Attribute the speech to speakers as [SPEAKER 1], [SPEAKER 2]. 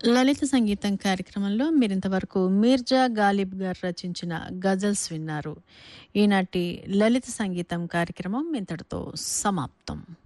[SPEAKER 1] లలిత సంగీతం కార్యక్రమంలో మీరింతవరకు మీర్జా గాలిబ్ గారు రచించిన గజల్స్ విన్నారు. ఈనాటి లలిత సంగీతం కార్యక్రమం ఇంతటితో సమాప్తం.